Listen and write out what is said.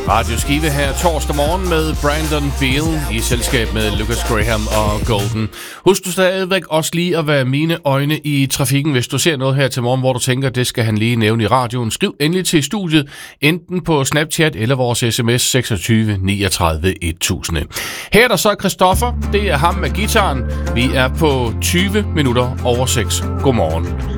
Radio Skive her torsdag morgen med Brandon Beal i selskab med Lucas Graham og Golden. Husk du stadigvæk også lige at være mine øjne i trafikken, hvis du ser noget her til morgen, hvor du tænker, det skal han lige nævne i radioen. Skriv endelig til studiet, enten på Snapchat eller vores sms 26 39 1000. Her er der så Christoffer, det er ham med gitaren. Vi er på 20 minutter over 6. Godmorgen.